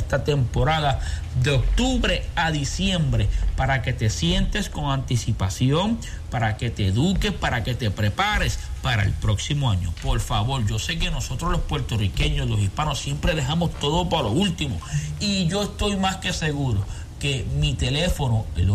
esta temporada de octubre a diciembre, para que te sientes con anticipación, para que te eduques, para que te prepares para el próximo año. Por favor, yo sé que nosotros los puertorriqueños, los hispanos, siempre dejamos todo para lo último, y yo estoy más que seguro que mi teléfono, el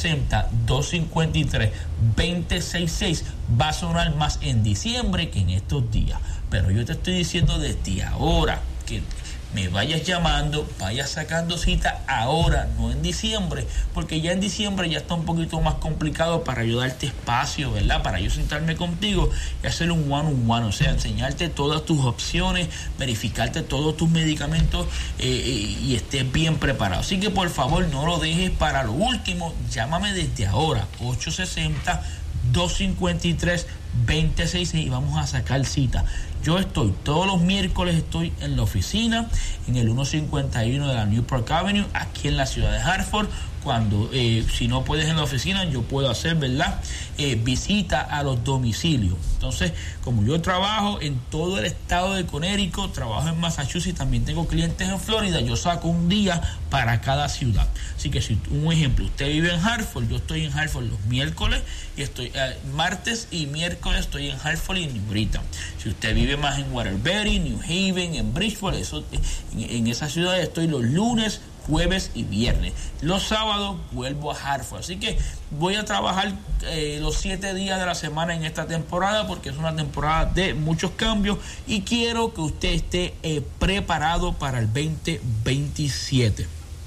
860-253-2066, va a sonar más en diciembre que en estos días. Pero yo te estoy diciendo desde ahora que me vayas llamando, vayas sacando cita ahora, no en diciembre, porque ya en diciembre ya está un poquito más complicado para yo darte espacio, ¿verdad? Para yo sentarme contigo y hacer un one-on-one, o sea, enseñarte todas tus opciones, verificarte todos tus medicamentos y estés bien preparado. Así que por favor no lo dejes para lo último, llámame desde ahora, 860-253-2066 y vamos a sacar cita. Yo estoy todos los miércoles, estoy en la oficina, en el 151 de la Newport Avenue, aquí en la ciudad de Hartford. Cuando, si no puedes en la oficina, yo puedo hacer, ¿verdad? Visita a los domicilios. Entonces, como yo trabajo en todo el estado de Connecticut, trabajo en Massachusetts, también tengo clientes en Florida, yo saco un día para cada ciudad. Así que si, un ejemplo, usted vive en Hartford, yo estoy en Hartford los miércoles, y estoy martes y miércoles estoy en Hartford y New Britain. Si usted vive más en Waterbury, New Haven, en Bridgeport, en esas ciudades estoy los lunes, jueves y viernes. Los sábados vuelvo a Hartford. Así que voy a trabajar los 7 días de la semana en esta temporada, porque es una temporada de muchos cambios y quiero que usted esté preparado para el 2027.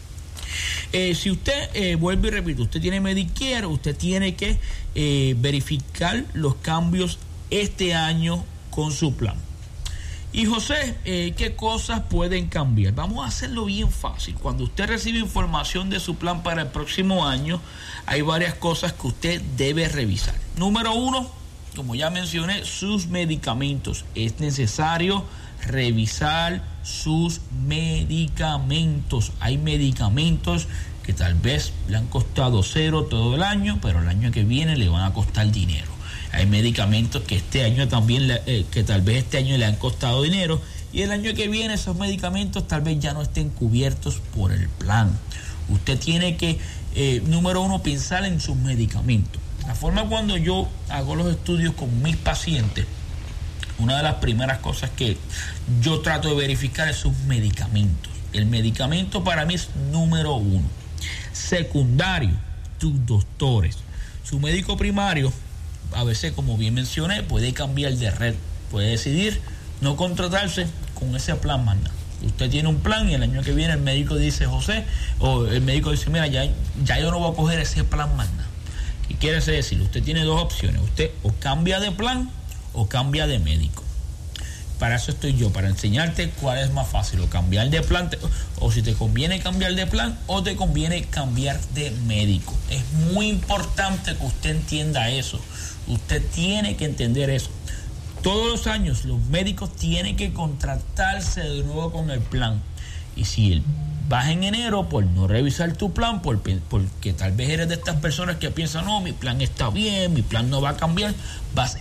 Si usted, vuelvo y repito, usted tiene Medicare, usted tiene que verificar los cambios este año con su plan. Y José, ¿qué cosas pueden cambiar? Vamos a hacerlo bien fácil. Cuando usted recibe información de su plan para el próximo año, hay varias cosas que usted debe revisar. Número 1, como ya mencioné, sus medicamentos. Es necesario revisar sus medicamentos. Hay medicamentos que tal vez le han costado cero todo el año, pero el año que viene le van a costar dinero. Hay medicamentos que este año también, que tal vez este año le han costado dinero, y el año que viene esos medicamentos tal vez ya no estén cubiertos por el plan. Usted tiene que, número 1, pensar en sus medicamentos. La forma cuando yo hago los estudios con mis pacientes, una de las primeras cosas que yo trato de verificar es sus medicamentos. El medicamento para mí es número 1. Secundario, tus doctores. Su médico primario, a veces, como bien mencioné, puede cambiar de red, puede decidir no contratarse con ese plan más nada. Usted tiene un plan y el año que viene el médico dice, José, o el médico dice, mira, ya yo no voy a coger ese plan más nada. ¿Qué quiere decir? Usted tiene dos opciones, usted o cambia de plan o cambia de médico. Para eso estoy yo, para enseñarte cuál es más fácil, o cambiar de plan, o si te conviene cambiar de plan, o te conviene cambiar de médico. Es muy importante que usted entienda eso. Usted tiene que entender eso. Todos los años los médicos tienen que contratarse de nuevo con el plan. Y si vas en enero por no revisar tu plan, porque tal vez eres de estas personas que piensan, no, mi plan está bien, mi plan no va a cambiar, vas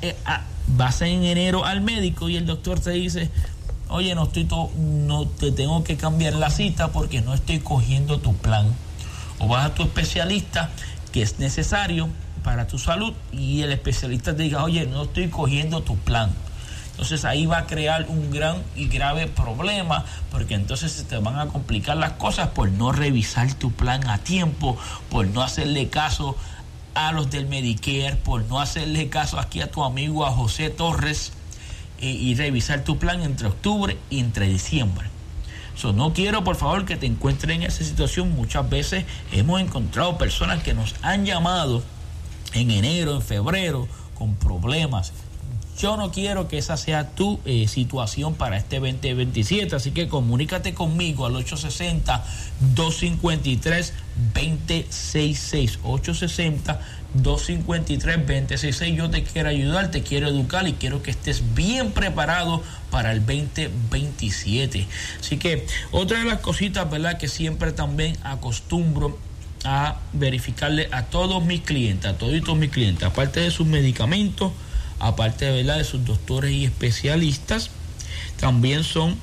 en enero al médico y el doctor te dice, oye, no te tengo que cambiar la cita porque no estoy cogiendo tu plan. O vas a tu especialista, que es necesario para tu salud, y el especialista te diga, oye, no estoy cogiendo tu plan. Entonces ahí va a crear un gran y grave problema, porque entonces se te van a complicar las cosas por no revisar tu plan a tiempo, por no hacerle caso a los del Medicare, por no hacerle caso aquí a tu amigo, a José Torres, y revisar tu plan entre octubre y entre diciembre. No quiero, por favor, que te encuentres en esa situación. Muchas veces hemos encontrado personas que nos han llamado en enero, en febrero, con problemas. Yo no quiero que esa sea tu situación para este 2027, así que comunícate conmigo al 860-253-2066, 860-253-2066. Yo te quiero ayudar, te quiero educar y quiero que estés bien preparado para el 2027. Así que otra de las cositas, ¿verdad?, que siempre también acostumbro a verificarle a todos mis clientes, aparte de sus medicamentos, aparte, ¿verdad?, de sus doctores y especialistas, también son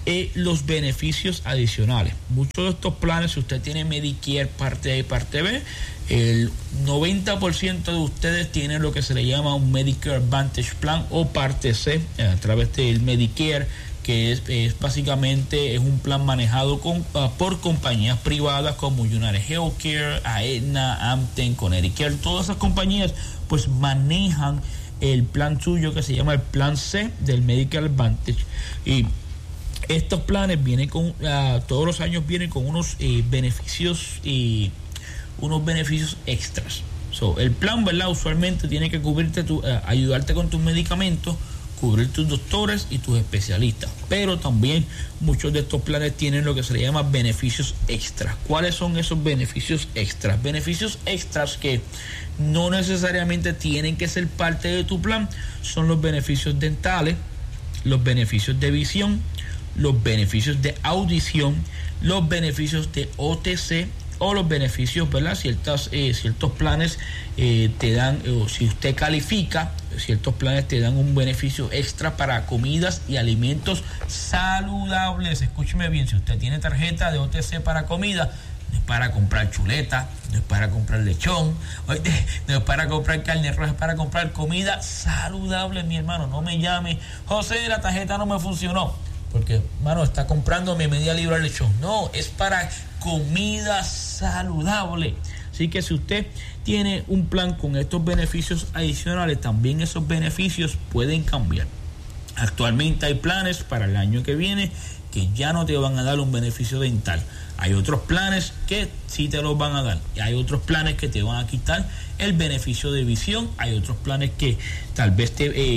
Los beneficios adicionales. Muchos de estos planes, si usted tiene Medicare parte A y parte B, el 90% de ustedes tienen lo que se le llama un Medicare Advantage Plan o parte C a través del Medicare, que es básicamente es un plan manejado por compañías privadas como United Healthcare, Aetna, Anthem, Connecticut. Todas esas compañías pues manejan el plan suyo que se llama el plan C del Medicare Advantage, y estos planes vienen con todos los años vienen con unos beneficios y unos beneficios extras. El plan, ¿verdad? Usualmente tiene que cubrirte ayudarte con tus medicamentos, cubrir tus doctores y tus especialistas, pero también muchos de estos planes tienen lo que se le llama beneficios extras. ¿Cuáles son esos beneficios extras? Beneficios extras que no necesariamente tienen que ser parte de tu plan son los beneficios dentales, los beneficios de visión, los beneficios de audición, los beneficios de OTC o los beneficios, ¿verdad? Ciertos planes te dan, o si usted califica, ciertos planes te dan un beneficio extra para comidas y alimentos saludables. Escúcheme bien, si usted tiene tarjeta de OTC para comida, no es para comprar chuleta, no es para comprar lechón, no es para comprar carne roja, es para comprar comida saludable, mi hermano. No me llame, José, la tarjeta no me funcionó, porque, mano, está comprando mi media libra de lechón. No, es para comida saludable. Así que si usted tiene un plan con estos beneficios adicionales, también esos beneficios pueden cambiar. Actualmente hay planes para el año que viene que ya no te van a dar un beneficio dental. Hay otros planes que sí te los van a dar. Y hay otros planes que te van a quitar el beneficio de visión. Hay otros planes que tal vez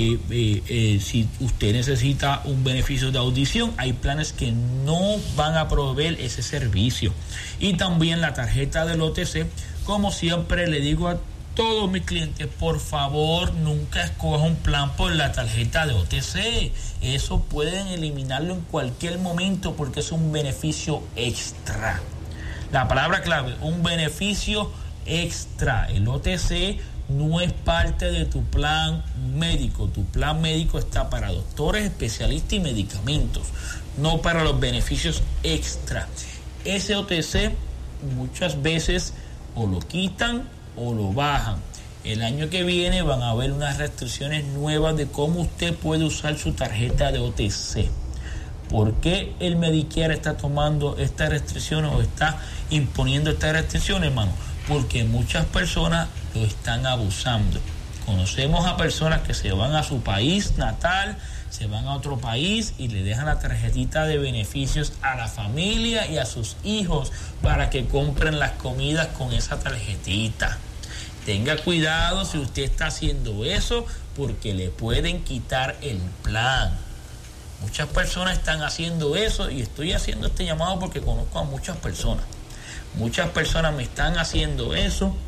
si usted necesita un beneficio de audición, hay planes que no van a proveer ese servicio. Y también la tarjeta del OTC, como siempre le digo a todos mis clientes, por favor, nunca escoja un plan por la tarjeta de OTC. Eso pueden eliminarlo en cualquier momento porque es un beneficio extra. La palabra clave, un beneficio extra. El OTC no es parte de tu plan médico. Tu plan médico está para doctores, especialistas y medicamentos, no para los beneficios extra. Ese OTC muchas veces o lo quitan o lo bajan. El año que viene van a haber unas restricciones nuevas de cómo usted puede usar su tarjeta de OTC. ¿Por qué el Medicare está tomando estas restricciones o está imponiendo estas restricciones, hermano? Porque muchas personas lo están abusando. Conocemos a personas que se van a su país natal, se van a otro país y le dejan la tarjetita de beneficios a la familia y a sus hijos para que compren las comidas con esa tarjetita. Tenga cuidado si usted está haciendo eso, porque le pueden quitar el plan. Muchas personas están haciendo eso y estoy haciendo este llamado porque conozco a muchas personas. Muchas personas me están haciendo eso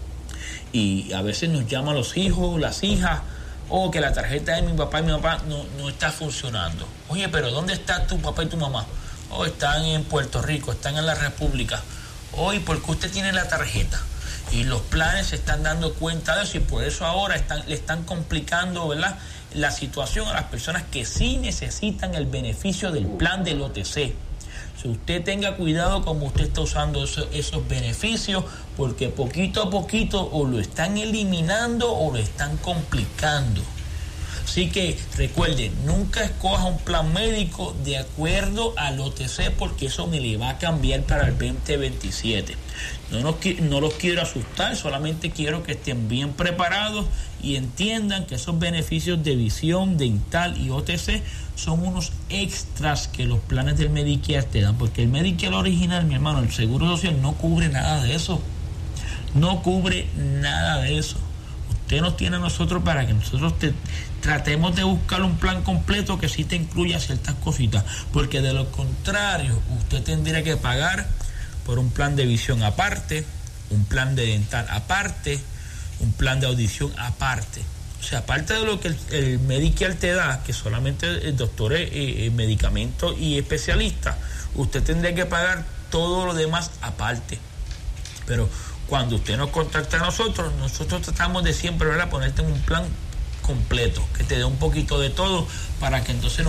y a veces nos llaman los hijos, las hijas, o que la tarjeta de mi papá y mi mamá no está funcionando. Oye, pero ¿dónde está tu papá y tu mamá? Están en Puerto Rico, están en la República. ¿Y por qué usted tiene la tarjeta? Y los planes se están dando cuenta de eso y por eso ahora le están complicando, ¿verdad?, la situación a las personas que sí necesitan el beneficio del plan del OTC. Si usted tenga cuidado como usted está usando esos beneficios, porque poquito a poquito o lo están eliminando o lo están complicando. Así que recuerden, nunca escoja un plan médico de acuerdo al OTC, porque eso me le va a cambiar para el 2027. No los quiero asustar, solamente quiero que estén bien preparados y entiendan que esos beneficios de visión, dental y OTC son unos extras que los planes del Medicare te dan, porque el Medicare original, mi hermano, el Seguro Social no cubre nada de eso. No cubre nada de eso. Usted nos tiene a nosotros para que nosotros tratemos de buscar un plan completo que sí te incluya ciertas cositas, porque de lo contrario usted tendría que pagar por un plan de visión aparte, un plan de dental aparte, un plan de audición aparte. O sea, aparte de lo que el Medicare te da, que solamente el doctores, medicamentos y especialistas, usted tendría que pagar todo lo demás aparte. Pero cuando usted nos contacta a nosotros tratamos de siempre, ¿verdad?, ponerte en un plan completo, que te dé un poquito de todo, para que entonces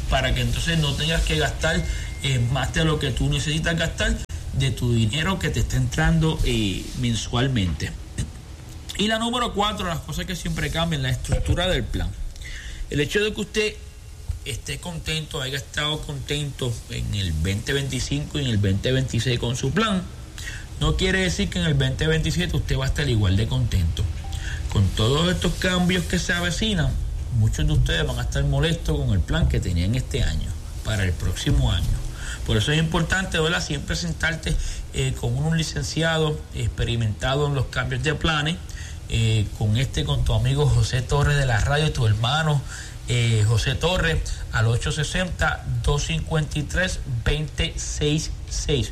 para que entonces no tengas que gastar más de lo que tú necesitas gastar de tu dinero que te está entrando mensualmente. Y la número 4, las cosas que siempre cambian, la estructura del plan. El hecho de que usted esté contento, haya estado contento en el 2025 y en el 2026 con su plan, no quiere decir que en el 2027 usted va a estar igual de contento. Con todos estos cambios que se avecinan, muchos de ustedes van a estar molestos con el plan que tenían este año, para el próximo año. Por eso es importante, ¿verdad?, siempre sentarte con un licenciado experimentado en los cambios de planes, con tu amigo José Torres de la radio, tu hermano José Torres, al 860-253-2066.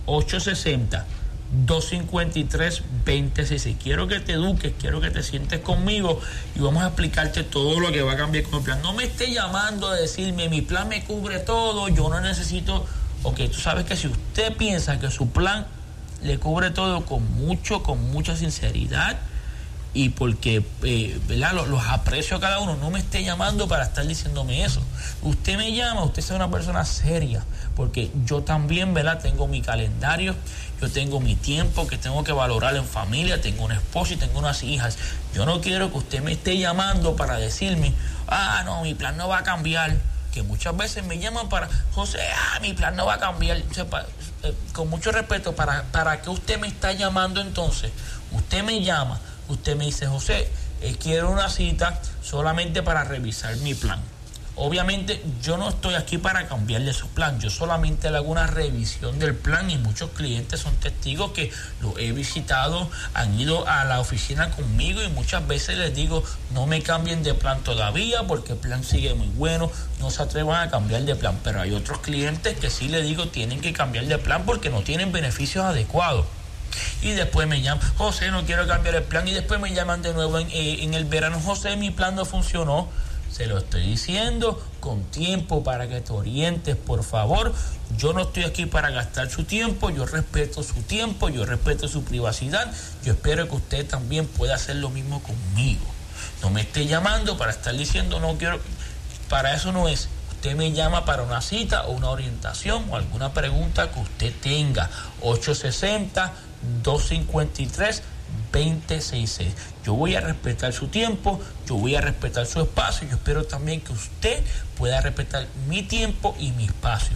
860-253-2066. Quiero que te eduques, quiero que te sientes conmigo y vamos a explicarte todo lo que va a cambiar con el plan. No me esté llamando a decirme mi plan me cubre todo, yo no necesito. Ok, tú sabes que si usted piensa que su plan le cubre todo con mucha sinceridad y porque ¿verdad? Los aprecio a cada uno, no me esté llamando para estar diciéndome eso. Usted me llama, usted es una persona seria, porque yo también, ¿verdad?, tengo mi calendario, yo tengo mi tiempo que tengo que valorar en familia, tengo una esposa y tengo unas hijas. Yo no quiero que usted me esté llamando para decirme, no, mi plan no va a cambiar, que muchas veces me llaman para, José, mi plan no va a cambiar. O sea, con mucho respeto, ¿para qué usted me está llamando entonces? Usted me llama, usted me dice, José, quiero una cita solamente para revisar mi plan. Obviamente yo no estoy aquí para cambiarle su plan, yo solamente le hago una revisión del plan y muchos clientes son testigos que lo he visitado, han ido a la oficina conmigo y muchas veces les digo, no me cambien de plan todavía porque el plan sigue muy bueno, no se atrevan a cambiar de plan. Pero hay otros clientes que sí les digo, tienen que cambiar de plan porque no tienen beneficios adecuados. Y después me llaman, José, no quiero cambiar el plan, y después me llaman de nuevo en el verano, José, mi plan no funcionó. Se lo estoy diciendo con tiempo para que te orientes, por favor. Yo no estoy aquí para gastar su tiempo, yo respeto su tiempo, yo respeto su privacidad. Yo espero que usted también pueda hacer lo mismo conmigo. No me esté llamando para estar diciendo no quiero, para eso no es. Usted me llama para una cita o una orientación o alguna pregunta que usted tenga. 860-253-2066. Yo voy a respetar su tiempo, yo voy a respetar su espacio. Yo espero también que usted pueda respetar mi tiempo y mi espacio.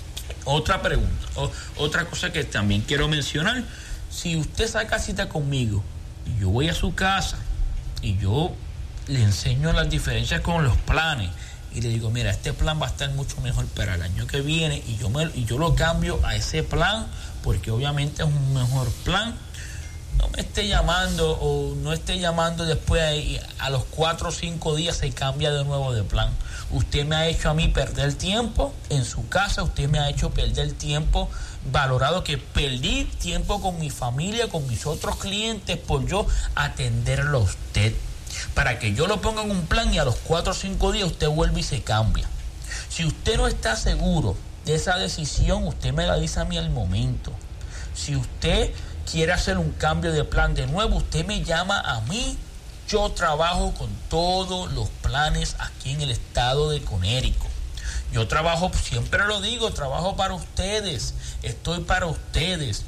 Otra pregunta, otra cosa que también quiero mencionar. Si usted saca cita conmigo y yo voy a su casa y yo le enseño las diferencias con los planes y le digo, mira, este plan va a estar mucho mejor para el año que viene y yo lo cambio a ese plan porque obviamente es un mejor plan, no me esté llamando o no esté llamando después a los 4 o 5 días se cambia de nuevo de plan. Usted me ha hecho a mí perder tiempo en su casa, usted me ha hecho perder tiempo valorado, que perdí tiempo con mi familia, con mis otros clientes por yo atenderlo a usted. Para que yo lo ponga en un plan y a los 4 o 5 días usted vuelve y se cambia. Si usted no está seguro de esa decisión, usted me la dice a mí al momento. Si usted quiere hacer un cambio de plan de nuevo, usted me llama a mí. Yo trabajo con todos los planes aquí en el estado de Connecticut. Yo trabajo, siempre lo digo, trabajo para ustedes, estoy para ustedes.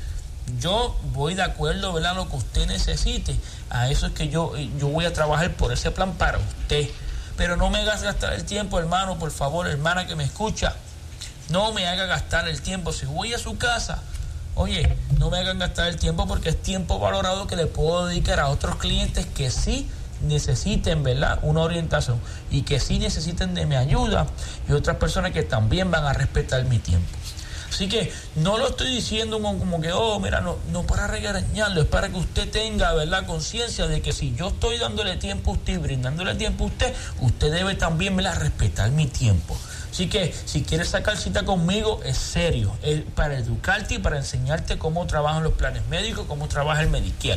Yo voy de acuerdo, ¿verdad?, a lo que usted necesite. A eso es que yo voy a trabajar por ese plan para usted. Pero no me hagas gastar el tiempo, hermano, por favor, hermana que me escucha. No me haga gastar el tiempo. Si voy a su casa, oye, no me hagan gastar el tiempo porque es tiempo valorado que le puedo dedicar a otros clientes que sí necesiten, ¿verdad?, una orientación y que sí necesiten de mi ayuda y otras personas que también van a respetar mi tiempo. Así que no lo estoy diciendo como que, mira, no para regañarlo, es para que usted tenga, ¿verdad?, conciencia de que si yo estoy dándole tiempo a usted y brindándole tiempo a usted debe también, ¿verdad?, respetar mi tiempo. Así que si quieres sacar cita conmigo, es serio, es para educarte y para enseñarte cómo trabajan los planes médicos, cómo trabaja el Medicare.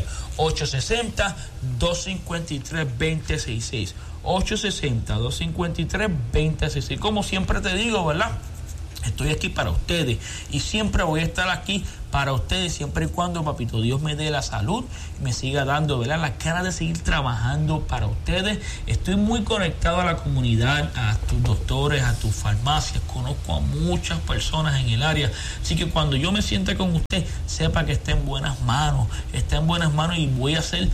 860-253-2066. 860-253-2066. Como siempre te digo, ¿verdad?, Estoy aquí para ustedes y siempre voy a estar aquí para ustedes, siempre y cuando Papito Dios me dé la salud y me siga dando, ¿verdad?, la cara de seguir trabajando para ustedes. Estoy muy conectado a la comunidad, a tus doctores, a tus farmacias. Conozco a muchas personas en el área. Así que cuando yo me sienta con usted, sepa que está en buenas manos. Está en buenas manos y voy a hacer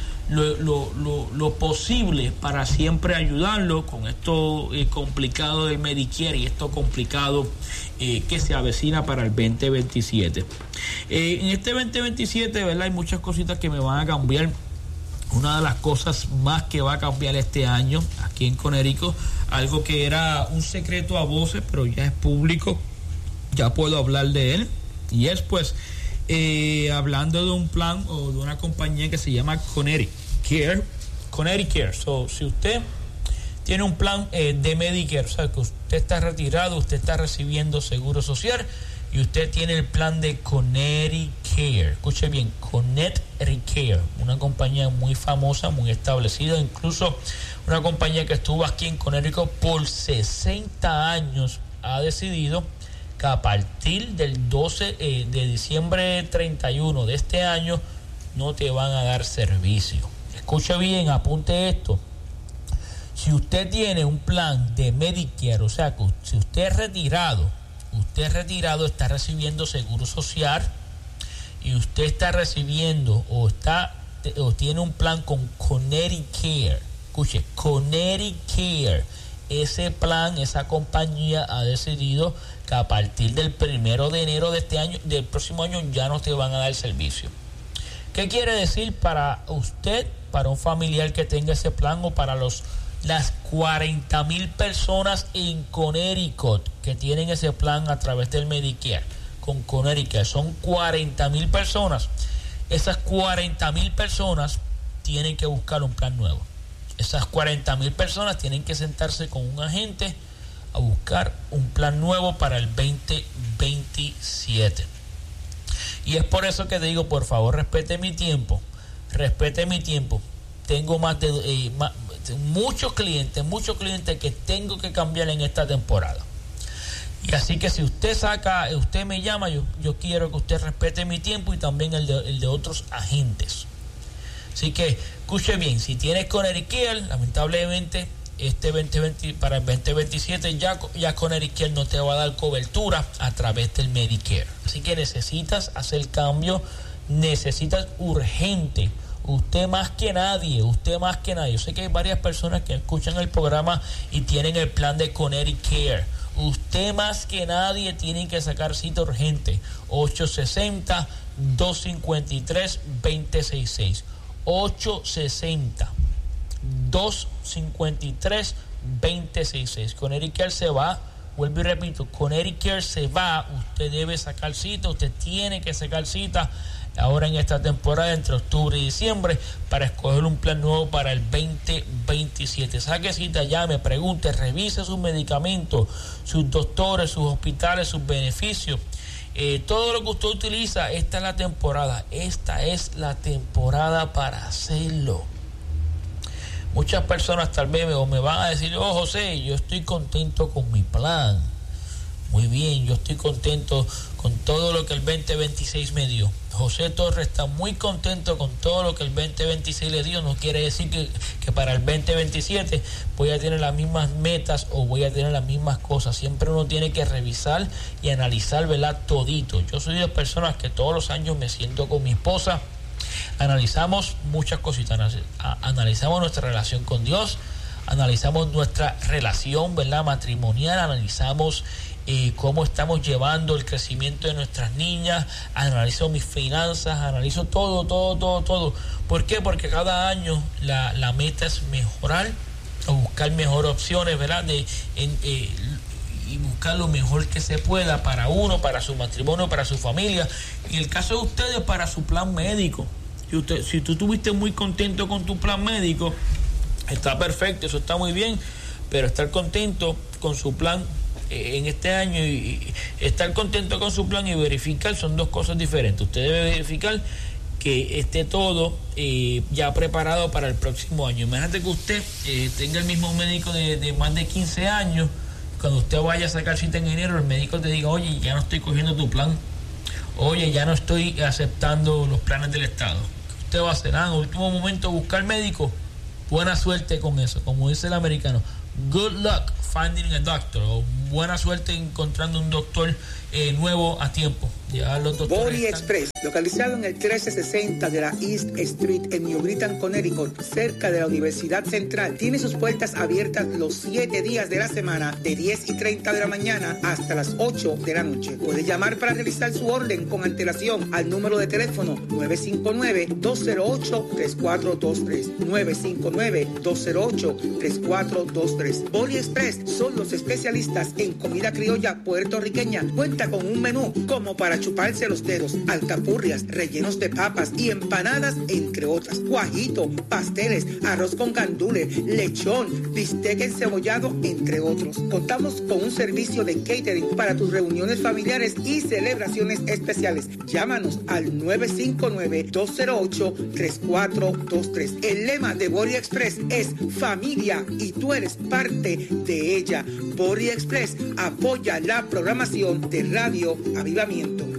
lo posible para siempre ayudarlo con esto complicado del Medicare y esto complicado que se avecina para el 2027. En este 2027, ¿verdad?, hay muchas cositas que me van a cambiar. Una de las cosas más que va a cambiar este año aquí en Connecticut, algo que era un secreto a voces, pero ya es público, ya puedo hablar de él, y es pues hablando de un plan o de una compañía que se llama Connecticut Care. So, si usted tiene un plan de Medicare, o sea, que usted está retirado, usted está recibiendo seguro social y usted tiene el plan de Connecticut Care. Escuche bien, Connecticut Care, una compañía muy famosa, muy establecida, incluso una compañía que estuvo aquí en Connecticut por 60 años, ha decidido que a partir del 12 de diciembre 31 de este año no te van a dar servicio. Escuche bien, apunte esto. Si usted tiene un plan de Medicare, o sea, que si usted es retirado, está recibiendo seguro social y usted está recibiendo o tiene un plan con Connecticut Care. Escuche, Connecticut Care. Ese plan, esa compañía ha decidido que a partir del 1 de enero de este año, del próximo año, ya no te van a dar servicio. ¿Qué quiere decir para usted, para un familiar que tenga ese plan o para las 40,000 personas en Connecticut que tienen ese plan a través del Medicare con Connecticut? Son 40,000 personas. Esas 40,000 personas tienen que buscar un plan nuevo. Esas 40,000 personas tienen que sentarse con un agente a buscar un plan nuevo para el 2027. Y es por eso que te digo, por favor, respete mi tiempo. Tengo muchos clientes que tengo que cambiar en esta temporada. Y así que si usted me llama, yo quiero que usted respete mi tiempo y también el de otros agentes. Así que escuche bien, si tienes Connecticut Care, lamentablemente para el 2027 ya Connecticut Care no te va a dar cobertura a través del Medicare. Así que necesitas hacer cambio, necesitas urgente. Usted más que nadie. Yo sé que hay varias personas que escuchan el programa y tienen el plan de Connecticut Care. Usted más que nadie tiene que sacar cita urgente. 860-253-2066. 860-253-2066. Connecticut Care se va. Vuelvo y repito, Connecticut Care se va. Usted debe sacar cita. Usted tiene que sacar cita ahora en esta temporada entre octubre y diciembre para escoger un plan nuevo para el 2027. Saque cita, llame, pregunte, revise sus medicamentos, sus doctores, sus hospitales, sus beneficios, todo lo que usted utiliza. Esta es la temporada para hacerlo. Muchas personas tal vez me van a decir: oh, José, yo estoy contento con mi plan. Muy bien, yo estoy contento con todo lo que el 2026 me dio. José Torres está muy contento con todo lo que el 2026 le dio. No quiere decir que para el 2027 voy a tener las mismas metas o voy a tener las mismas cosas. Siempre uno tiene que revisar y analizar, ¿verdad?, todito. Yo soy de las personas que todos los años me siento con mi esposa, analizamos muchas cositas, analizamos nuestra relación con Dios, analizamos nuestra relación, ¿verdad?, matrimonial, analizamos cómo estamos llevando el crecimiento de nuestras niñas, analizo mis finanzas, analizo todo. ¿Por qué? Porque cada año la meta es mejorar o buscar mejores opciones, ¿verdad?, y buscar lo mejor que se pueda para uno, para su matrimonio, para su familia. Y el caso de ustedes, para su plan médico. Si tú estuviste muy contento con tu plan médico, está perfecto, eso está muy bien, pero estar contento con su plan en este año y estar contento con su plan y verificar son dos cosas diferentes. Usted debe verificar que esté todo ya preparado para el próximo año. Imagínate que usted tenga el mismo médico de más de 15 años, cuando usted vaya a sacar cita en enero, el médico te diga, oye, ya no estoy cogiendo tu plan, oye, ya no estoy aceptando los planes del Estado. ¿Qué usted va a hacer? En último momento buscar médico. Buena suerte con eso, como dice el americano. Good luck finding a doctor, o buena suerte encontrando un doctor nuevo a tiempo. Ya los doctores Body Express, localizado en el 1360 de la East Street en New Britain, Connecticut, cerca de la Universidad Central, tiene sus puertas abiertas los 7 días de la semana, de 10:30 de la mañana hasta las 8 de la noche. Puede llamar para realizar su orden con antelación al número de teléfono 959-208-3423. 959-208-3423. Body Express son los especialistas en comida criolla puertorriqueña. Cuenta con un menú como para chuparse los dedos, alcapurrias, rellenos de papas y empanadas, entre otras, guajito, pasteles, arroz con gandules, lechón, bistec encebollado, entre otros. Contamos con un servicio de catering para tus reuniones familiares y celebraciones especiales. Llámanos al 959-208-3423. El lema de Body Express es familia y tú eres parte de ella. Body Express apoya la programación de Radio Avivamiento.